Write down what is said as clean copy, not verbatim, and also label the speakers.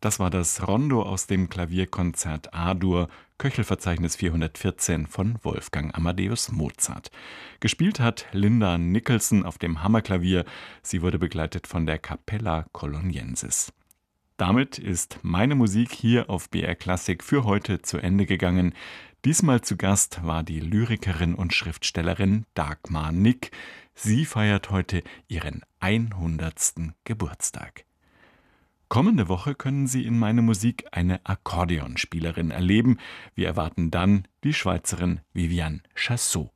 Speaker 1: Das war das Rondo aus dem Klavierkonzert A-Dur, Köchelverzeichnis 414 von Wolfgang Amadeus Mozart. Gespielt hat Linda Nicholson auf dem Hammerklavier. Sie wurde begleitet von der Capella Coloniensis. Damit ist meine Musik hier auf BR Klassik für heute zu Ende gegangen. Diesmal zu Gast war die Lyrikerin und Schriftstellerin Dagmar Nick. Sie feiert heute ihren 100. Geburtstag. Kommende Woche können Sie in meine Musik eine Akkordeonspielerin erleben. Wir erwarten dann die Schweizerin Viviane Chassot.